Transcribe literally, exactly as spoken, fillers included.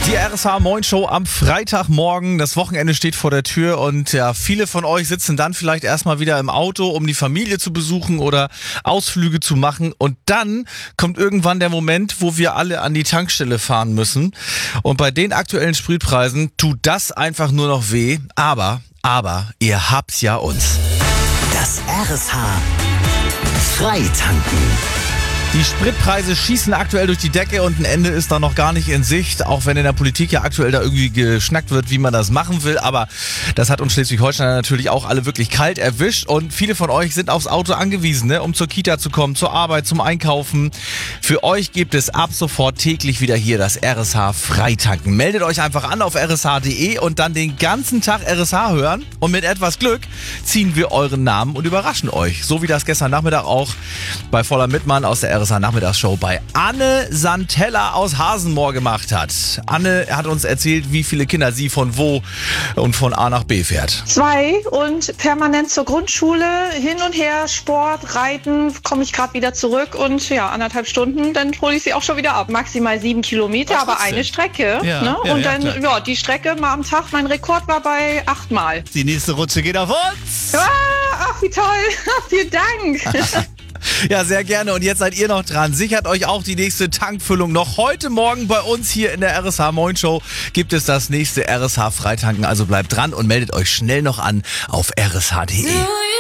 Die R S H Moin Show am Freitagmorgen. Das Wochenende steht vor der Tür und ja, viele von euch sitzen dann vielleicht erstmal wieder im Auto, um die Familie zu besuchen oder Ausflüge zu machen. Und dann kommt irgendwann der Moment, wo wir alle an die Tankstelle fahren müssen. Und bei den aktuellen Spritpreisen tut das einfach nur noch weh. Aber, aber, ihr habt's ja uns. Das R S H Freitanken. Die Spritpreise schießen aktuell durch die Decke und ein Ende ist da noch gar nicht in Sicht, auch wenn in der Politik ja aktuell da irgendwie geschnackt wird, wie man das machen will. Aber das hat uns Schleswig-Holstein natürlich auch alle wirklich kalt erwischt und viele von euch sind aufs Auto angewiesen, ne, um zur Kita zu kommen, zur Arbeit, zum Einkaufen. Für euch gibt es ab sofort täglich wieder hier das R S H Freitanken. Meldet euch einfach an auf r s h punkt d e und dann den ganzen Tag R S H hören und mit etwas Glück ziehen wir euren Namen und überraschen euch. So wie das gestern Nachmittag auch bei Voller Mittmann aus der R S H Nachmittagsshow bei Anne Santella aus Hasenmoor gemacht hat. Anne hat uns erzählt, wie viele Kinder sie von wo und von A nach B fährt. Zwei und permanent zur Grundschule, hin und her, Sport, Reiten, komme ich gerade wieder zurück und ja, anderthalb Stunden, dann hole ich sie auch schon wieder ab. Maximal sieben Kilometer, aber eine Strecke. Ja, ne? ja, und ja, dann, klar. ja, die Strecke mal am Tag, mein Rekord war bei achtmal. Die nächste Rutsche geht auf uns. Ah, ach, wie toll. Vielen Dank. Ja, sehr gerne. Und jetzt seid ihr noch dran. Sichert euch auch die nächste Tankfüllung noch. Heute Morgen bei uns hier in der R S H Moin Show gibt es das nächste R S H Freitanken. Also bleibt dran und meldet euch schnell noch an auf r s h punkt d e.